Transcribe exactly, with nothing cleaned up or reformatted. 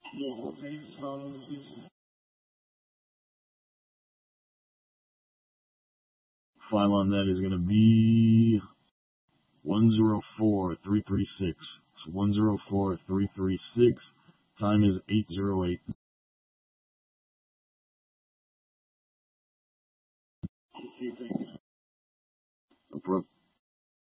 Yeah, okay. Um, file on that is going to be one zero four three three six. So one zero four three three six. Time is eight zero eight. Okay, thank you. No problem.